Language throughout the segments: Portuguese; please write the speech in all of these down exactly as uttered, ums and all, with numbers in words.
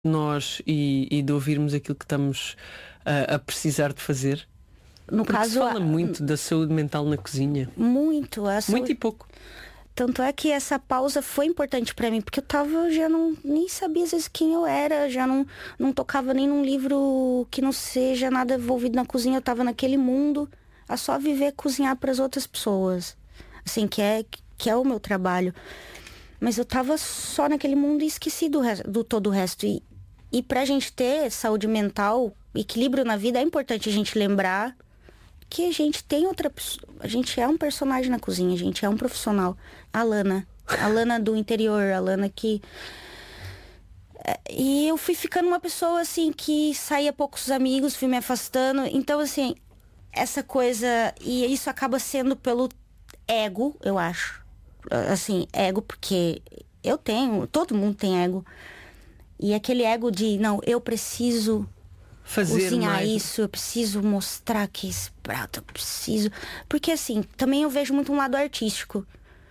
nós e, e de ouvirmos aquilo que estamos uh, a precisar de fazer? No Porque caso, se fala a... muito da saúde mental na cozinha. Muito. A saúde... Muito e pouco. Tanto é que essa pausa foi importante pra mim, porque eu tava, já não, nem sabia às vezes quem eu era, já não, não tocava nem num livro que não seja nada envolvido na cozinha, eu tava naquele mundo, a só viver, cozinhar pras outras pessoas, assim, que é, que é o meu trabalho. Mas eu tava só naquele mundo e esqueci do, resto, do todo o resto. E, e pra gente ter saúde mental, equilíbrio na vida, é importante a gente lembrar que a gente tem outra pessoa. A gente é um personagem na cozinha, a gente é um profissional. A Lana. A Lana do interior, a Lana que... E eu fui ficando uma pessoa, assim, que saía poucos amigos, fui me afastando. Então, assim, essa coisa... E isso acaba sendo pelo ego, eu acho. Assim, ego, porque eu tenho, todo mundo tem ego. E aquele ego de, não, eu preciso... fazer cozinhar mais. Isso, eu preciso mostrar que esse prato, eu preciso... Porque assim, também eu vejo muito um lado artístico.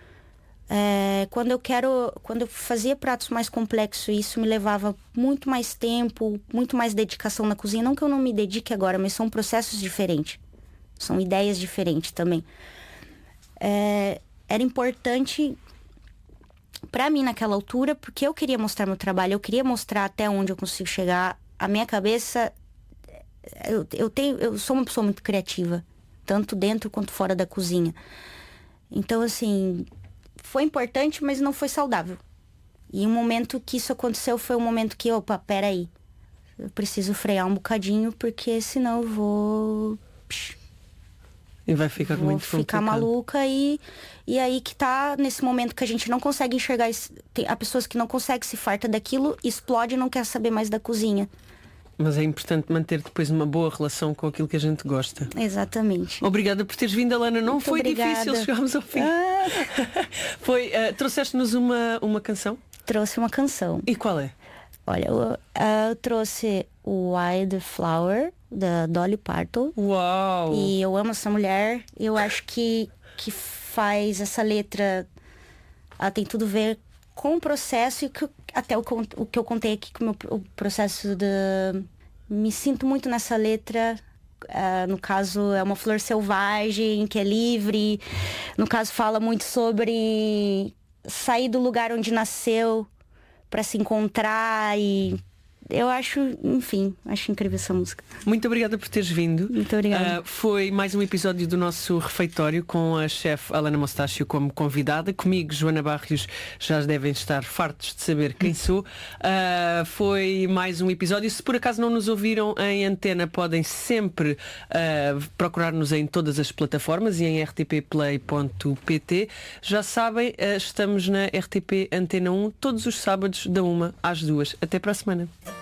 É, quando eu quero... Quando eu fazia pratos mais complexos, isso me levava muito mais tempo, muito mais dedicação na cozinha. Não que eu não me dedique agora, mas são processos diferentes. São ideias diferentes também. É, era importante pra mim naquela altura, porque eu queria mostrar meu trabalho, eu queria mostrar até onde eu consigo chegar. A minha cabeça... Eu, eu, tenho, eu sou uma pessoa muito criativa, tanto dentro quanto fora da cozinha. Então, assim, foi importante, mas não foi saudável. E o momento que isso aconteceu foi um momento que, opa, peraí, eu preciso frear um bocadinho, porque senão eu vou... Psh, e vai ficar vou muito ficar complicado. maluca e, e aí que tá nesse momento que a gente não consegue enxergar. Tem, há pessoas que não conseguem, se farta daquilo, explode e não quer saber mais da cozinha. Mas é importante manter depois uma boa relação com aquilo que a gente gosta. Exatamente. Obrigada por teres vindo, Alana. Não Muito foi obrigada. difícil, chegámos ao fim. Ah. Foi, uh, trouxeste-nos uma, uma canção? Trouxe uma canção. E qual é? Olha, eu, uh, eu trouxe o Wildflower, da Dolly Parton. Uau! E eu amo essa mulher. Eu acho que, que faz essa letra... Ela tem tudo a ver com o processo e que, até o, o que eu contei aqui com o, meu, o processo de... Me sinto muito nessa letra. Uh, no caso, é uma flor selvagem, que é livre. No caso, fala muito sobre sair do lugar onde nasceu para se encontrar. E eu acho, enfim, acho incrível essa música. Muito obrigada por teres vindo. Muito obrigada. Uh, foi mais um episódio do nosso refeitório com a chefe Alana Mostácio como convidada. Comigo, Joana Barrios, já devem estar fartos de saber quem sou. Uh, foi mais um episódio. Se por acaso não nos ouviram em antena, podem sempre uh, procurar-nos em todas as plataformas e em r t p play ponto p t. Já sabem, uh, estamos na R T P Antena um todos os sábados da uma às duas. Até para a semana.